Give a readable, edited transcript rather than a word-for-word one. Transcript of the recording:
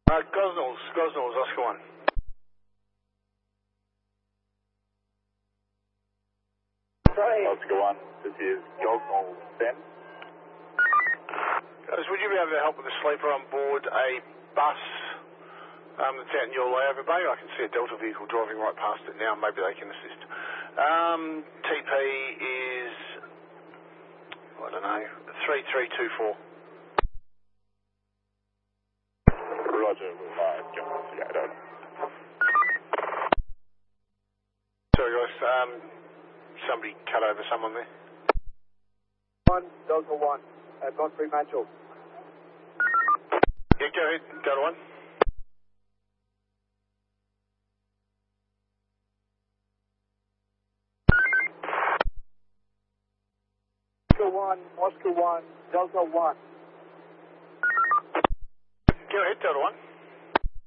Gosnells, Oscar 1. Oscar 1, this is Gosnell Ben. Guys, would you be able to help with the sleeper on board a bus that's out in your layover bay? I can see a Delta vehicle driving right past it now. Maybe they can assist. TP is, I don't know, 3324. Roger, we'll jump on together. Sorry guys, somebody cut over someone there. 1, Delta 1, at Godfrey Matchell. Yeah, go ahead, Delta 1. Oscar 1, Delta 1. Go ahead, Delta 1.